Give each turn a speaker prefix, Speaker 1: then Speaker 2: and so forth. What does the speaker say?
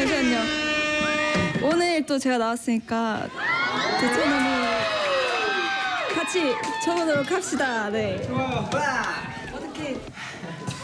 Speaker 1: 잠시만요. 오늘 또 제가 나왔으니까 대천나무 같이 쳐보도록 합시다. 네.
Speaker 2: 좋아요.
Speaker 1: 어떻게?